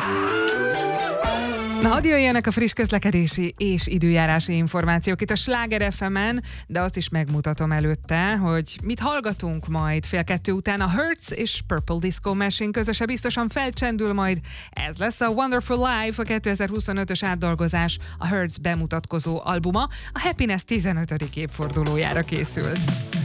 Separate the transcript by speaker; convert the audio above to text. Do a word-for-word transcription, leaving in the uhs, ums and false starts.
Speaker 1: Na, hadd jöjjenek a friss közlekedési és időjárási információk itt a Sláger ef emen, de azt is megmutatom előtte, hogy mit hallgatunk majd fél kettő után. A Hertz és Purple Disco Machine közöse biztosan felcsendül majd. Ez lesz a Wonderful Life, a kétezer-huszonötös átdolgozás, a Hertz bemutatkozó albuma. A Happiness tizenötödik évfordulójára készült.